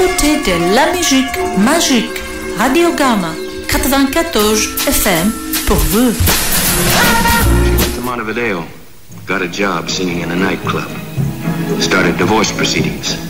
écoutez de la musique magique. Radio Gamma 94 FM pour vous. She went to Montevideo, got a job singing in a nightclub, started divorce proceedings.